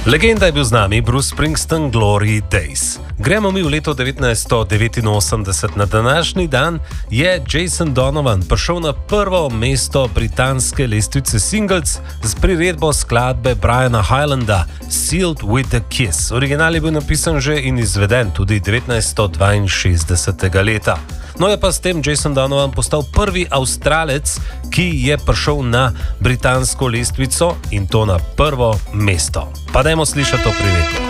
Legenda je bil z nami Bruce Springsteen, Glory Days. Gremo mi v leto 1989. Na današnji dan je Jason Donovan prišel na prvo mesto britanske lestvice singles z priredbo skladbe Briana Hylanda Sealed with a Kiss. Original je bil napisan že in izveden tudi 1962. leta. No je pa s tem Jason Donovan postal prvi Avstralec, ki je prišel na britansko lestvico in to na prvo mesto. Pa dajmo slišati to priredbo.